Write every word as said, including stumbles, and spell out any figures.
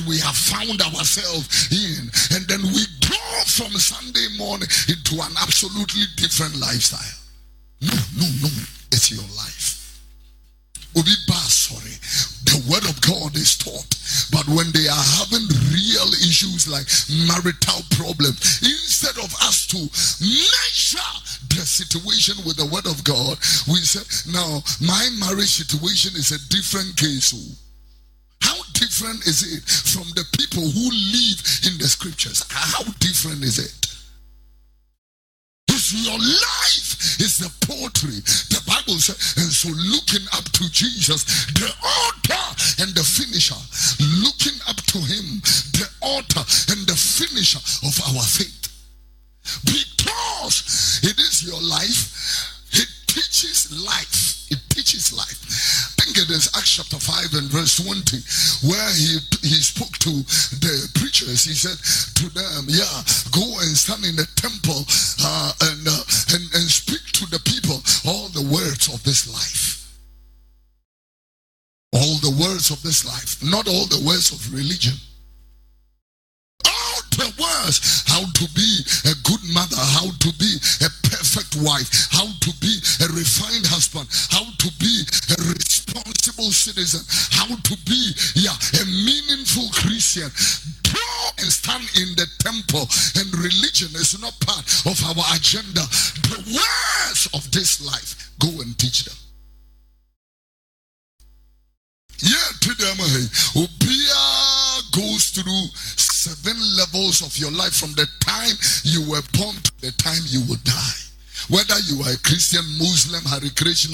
we have found ourselves in. And then we go from Sunday morning into an absolutely different lifestyle. No, no, no. It's your life. Obi Ba, sorry. The word of God is taught. But when they are having real issues like marital problems, instead of us to measure the situation with the word of God, we say, now my marriage situation is a different case. How different is it from the people who live in the scriptures? How different is it? Your life is the poetry. The Bible says, and so looking up to Jesus, the author and the finisher, looking up to him, the author and the finisher of our faith. Because it is your life, it teaches life. It teaches life. I think it is Acts chapter five and verse twenty, where he he spoke to the preachers. He said to them, yeah, go and stand in the temple uh, and, uh, and and speak to the people all the words of this life. All the words of this life, not all the words of religion. All the words, how to be a good mother, how to be a perfect wife, how to be a refined husband, how to be a responsible citizen, how to be yeah, a meaningful Christian. Go and stand in the temple, and religion is not part of our agenda. The words of this life, go and teach them. Yeah, to them, Obia goes through seven levels of your life from the time you were born to the time you will die. Whether you are a Christian, Muslim, Hare Krishna,